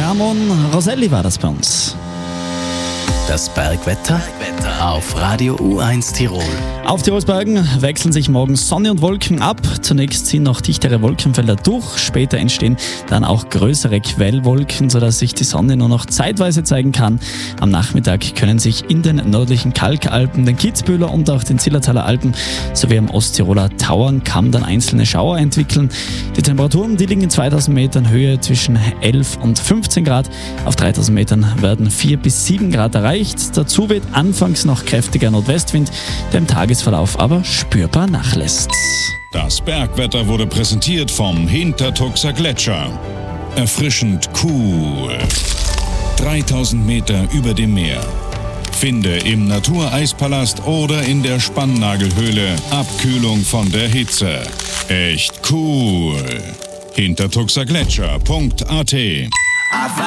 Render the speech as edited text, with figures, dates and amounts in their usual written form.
Ramon Roselli war das bei uns. Das Bergwetter auf Radio U1 Tirol. Auf Tirols Bergen wechseln sich morgen Sonne und Wolken ab. Zunächst ziehen noch dichtere Wolkenfelder durch. Später entstehen dann auch größere Quellwolken, sodass sich die Sonne nur noch zeitweise zeigen kann. Am Nachmittag können sich in den nördlichen Kalkalpen, den Kitzbüheler und auch den Zillertaler Alpen sowie am Osttiroler Tauernkamm dann einzelne Schauer entwickeln. Die Temperaturen, die liegen in 2000 Metern Höhe zwischen 11 und 15 Grad. Auf 3000 Metern werden 4 bis 7 Grad erreicht. Dazu weht anfangs noch kräftiger Nordwestwind, der im Tagesverlauf aber spürbar nachlässt. Das Bergwetter wurde präsentiert vom Hintertuxer Gletscher. Erfrischend cool. 3000 Meter über dem Meer. Finde im Natureispalast oder in der Spannnagelhöhle Abkühlung von der Hitze. Echt cool. Hintertuxergletscher.at